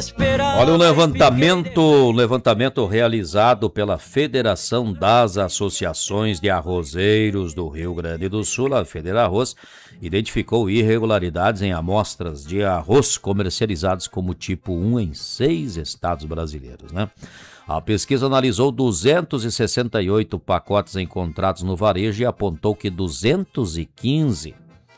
Olha o levantamento realizado pela Federação das Associações de Arrozeiros do Rio Grande do Sul, a Federarroz, identificou irregularidades em amostras de arroz comercializados como tipo 1 em 6 estados brasileiros, né? A pesquisa analisou 268 pacotes encontrados no varejo e apontou que 215,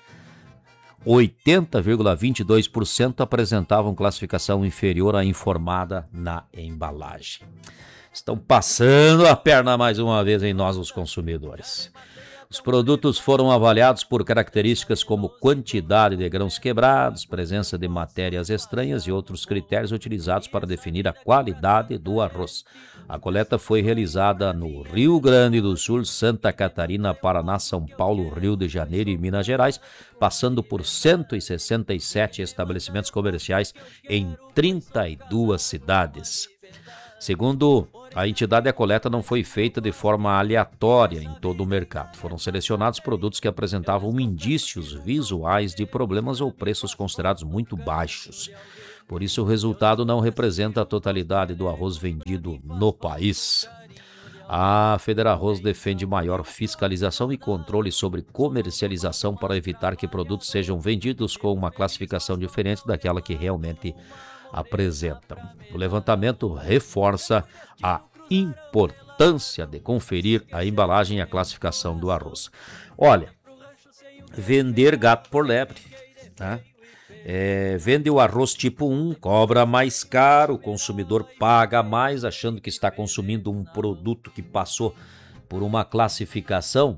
80,22% apresentavam classificação inferior à informada na embalagem. Estão passando a perna mais uma vez em nós, os consumidores. Os produtos foram avaliados por características como quantidade de grãos quebrados, presença de matérias estranhas e outros critérios utilizados para definir a qualidade do arroz. A coleta foi realizada no Rio Grande do Sul, Santa Catarina, Paraná, São Paulo, Rio de Janeiro e Minas Gerais, passando por 167 estabelecimentos comerciais em 32 cidades. Segundo a entidade, a coleta não foi feita de forma aleatória em todo o mercado. Foram selecionados produtos que apresentavam indícios visuais de problemas ou preços considerados muito baixos. Por isso, o resultado não representa a totalidade do arroz vendido no país. A Federarroz defende maior fiscalização e controle sobre comercialização para evitar que produtos sejam vendidos com uma classificação diferente daquela que realmente apresentam. O levantamento reforça a importância de conferir a embalagem e a classificação do arroz. Olha, vender gato por lebre, tá? Vende o arroz tipo 1, cobra mais caro, o consumidor paga mais achando que está consumindo um produto que passou por uma classificação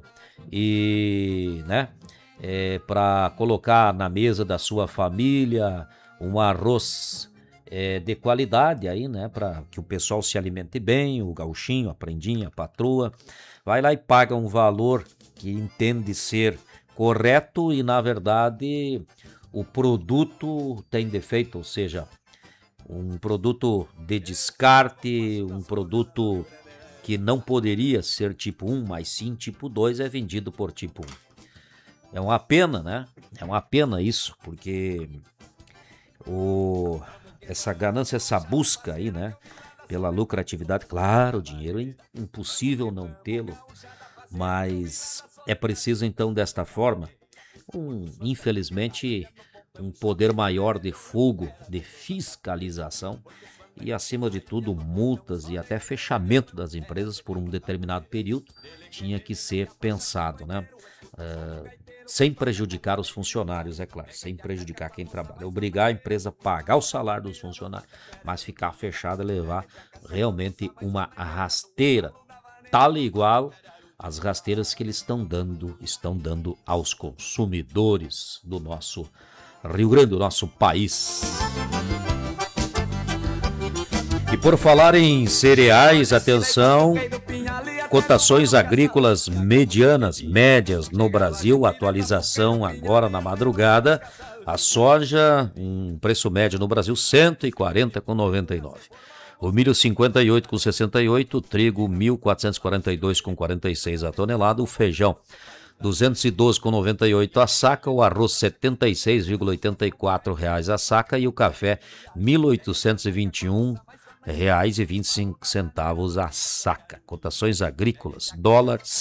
e, para colocar na mesa da sua família um arroz de qualidade aí, né, para que o pessoal se alimente bem, o gauchinho, a prendinha, a patroa, vai lá e paga um valor que entende ser correto e, na verdade, o produto tem defeito, ou seja, um produto de descarte, um produto que não poderia ser tipo 1, mas sim tipo 2 é vendido por tipo 1. É uma pena, né? É uma pena isso, porque essa ganância, essa busca aí, né, pela lucratividade, claro, o dinheiro é impossível não tê-lo, mas é preciso então desta forma, infelizmente, um poder maior de fogo, de fiscalização e, acima de tudo, multas e até fechamento das empresas por um determinado período tinha que ser pensado, né? Sem prejudicar os funcionários, é claro, sem prejudicar quem trabalha. Obrigar a empresa a pagar o salário dos funcionários, mas ficar fechada e levar realmente uma rasteira, tal e igual às rasteiras que eles estão dando aos consumidores do nosso Rio Grande, do nosso país. E por falar em cereais, atenção, cotações agrícolas medianas, médias no Brasil, atualização agora na madrugada, a soja, um preço médio no Brasil, R$ 140,99. O milho 58,68, o trigo 1.442,46 a tonelada, o feijão 212,98 a saca, o arroz R$ 76,84 a saca e o café R$ 1.821,25 a saca. Cotações agrícolas, dólar R$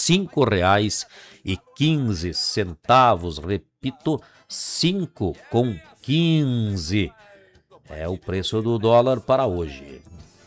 5,15, repito, 5,15 é o preço do dólar para hoje.